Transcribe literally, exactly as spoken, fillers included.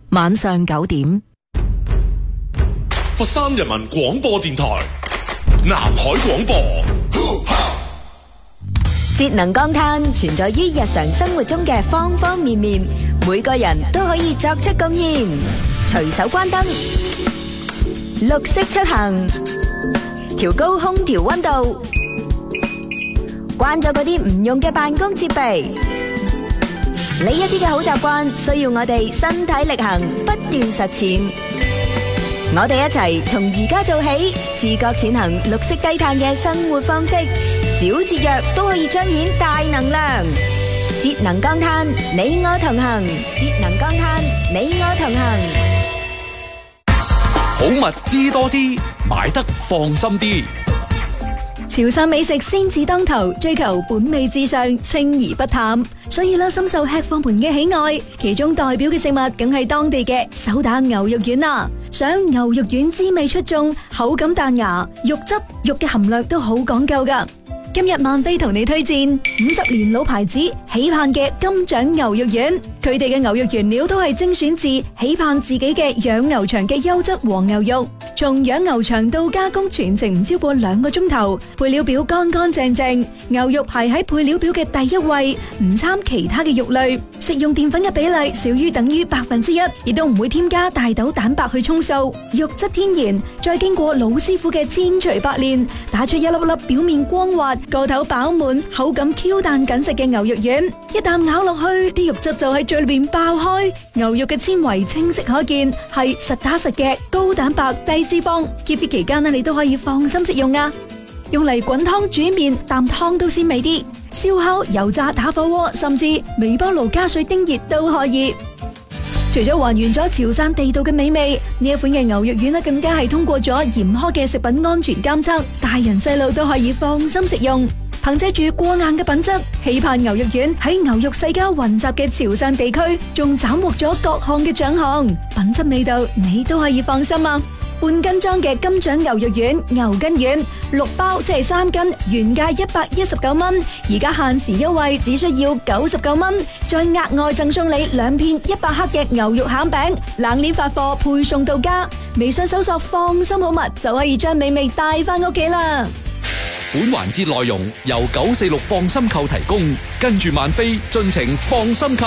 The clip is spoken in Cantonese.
晚上九點。 佛山人民廣播電台南海廣播。 節能降碳存在於日常生活中嘅方方面面，每個人都可以作出貢獻。隨手關燈，綠色出行，調高空調溫度，關咗嗰啲唔用嘅辦公設備。呢一啲嘅好習慣需要我哋身體力行，不斷實踐。我哋一齊從而家做起，自覺踐行綠色低碳嘅生活方式，小節約都可以彰顯大能量。節能降碳，你我同行；節能降碳，你我同行。 好物知多啲，買得放心啲。 潮汕美食先至當頭，追求本味至上，清而不淡，所以啦，深受吃貨們嘅喜愛。其中代表嘅食物，梗係當地嘅手打牛肉丸啦。想牛肉丸滋味出眾，口感彈牙，肉汁肉嘅含量都好講究噶。今日萬飛同你推薦五十年老牌子喜盼嘅金獎牛肉丸，佢哋嘅牛肉原料都係精選自喜盼自己嘅養牛場嘅優質黃牛肉，從養牛場到加工全程唔超過兩個鐘頭，配料表乾乾淨淨，牛肉排喺配料表嘅第一位，唔摻其他嘅肉類，食用澱粉嘅比例少於等於百分之一，亦都唔會添加大豆蛋白去沖數，肉質天然，再經過老師傅嘅千錘百煉，打出一粒粒表面光滑，個頭飽滿，口感 Q 彈緊實嘅牛肉丸，一啖咬落去，啲肉汁就喺嘴裏邊爆開，牛肉嘅纖維清晰可見，係實打實嘅高蛋白低脂肪。結婚期間呢，你都可以放心食用啊！用嚟滾湯煮麵，啖湯都鮮味啲。燒烤、油炸、打火鍋，甚至微波爐加水叮熱都可以。除咗還原咗潮汕地道嘅美味，呢一款嘅牛肉丸呢，更加係通過咗嚴苛嘅食品安全監測，大人細路都可以放心食用。憑借住過硬嘅品質，喜盼牛肉丸喺牛肉世家混雜嘅潮汕地區，仲斬獲咗各項嘅獎項，品質味道你都可以放心啊！半斤裝嘅金獎牛肉丸、牛筋丸六包，即係三斤，原價一百一十九蚊，而家限時優惠只需要九十九蚊，再額外贈送你兩片一百克嘅牛肉餡餅，冷鏈發貨配送到家。微信搜索放心好物就可以將美味帶翻屋企啦。 本環節內容由九四六放心購提供，跟住萬飛盡情放心購。